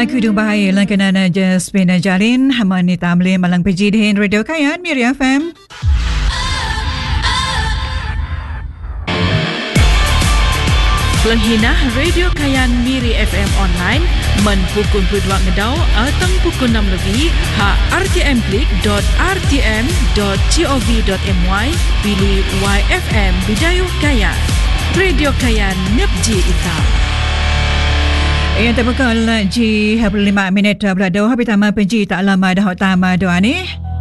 lagu dung bahaya langkanan Jasmine Jarin hamani tamle malang pejidin Radio Kayan Miri FM. Langhinah Radio Kayan Miri FM online men pukul 2 ngedau atang pukul 6 lebih ha rtm.rtm.gov.my pilih YFM Bidayuh Kayan. Radio Kayan Nepji Ita. Yang terbekal G 25 minit berada habis tamat penji tak lama dah utama doa ni.